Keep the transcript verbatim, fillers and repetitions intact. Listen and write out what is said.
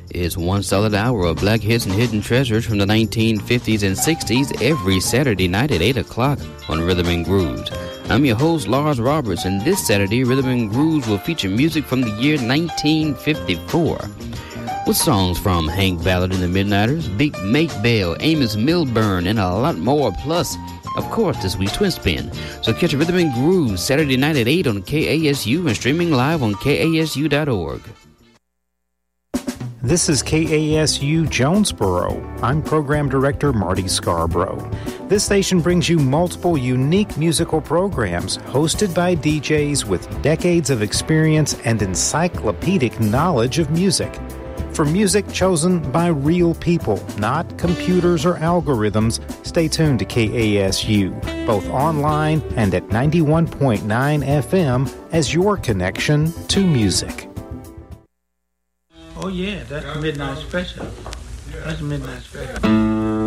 It's one solid hour of black hits and hidden treasures from the nineteen fifties and sixties every Saturday night at eight o'clock on Rhythm and Grooves. I'm your host, Lars Roberts, and this Saturday, Rhythm and Grooves will feature music from the year nineteen fifty-four. With songs from Hank Ballard and the Midnighters, Big Mate Bell, Amos Milburn, and a lot more. Plus, of course, this week's Twin Spin. So catch Rhythm and Grooves Saturday night at eight on K A S U and streaming live on K A S U dot org. This is K A S U Jonesboro. I'm Program Director Marty Scarborough. This station brings you multiple unique musical programs hosted by D Js with decades of experience and encyclopedic knowledge of music. For music chosen by real people, not computers or algorithms, stay tuned to K A S U, both online and at ninety-one point nine F M as your connection to music. Oh yeah, that's Midnight Special. That's Midnight Special.